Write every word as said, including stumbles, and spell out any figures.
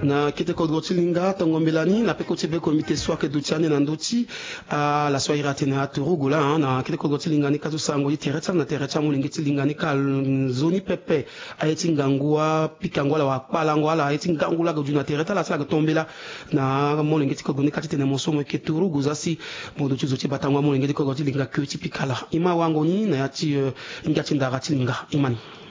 na kete ko gotilinga tongombelani na peko tebe komite swake dutiane na nduti a la soira tena turugula na kete ko gotilinga ni katu sango iteretsa na teretsa mulingiti linga ni kal zoni pepe ayeti ngangua pikangwala wa palangwala ayeti ngangula go duna tereta la sala tombela na mulingiti ko goni katite na mosomo ke turugu zasi modo tuzo ti batangwa mulingiti ko gotilinga kyoti pikala ima wango ni na yati ngati ndara tilinga imani